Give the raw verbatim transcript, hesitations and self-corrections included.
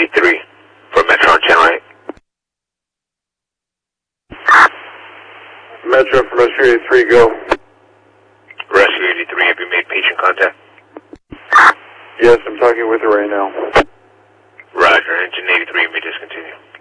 eighty-three for Metro on Channel eight. Metro for Rescue eighty-three, go. Rescue eighty-three, have you made patient contact? Yes, I'm talking with her right now. Roger, engine eighty-three, may discontinue.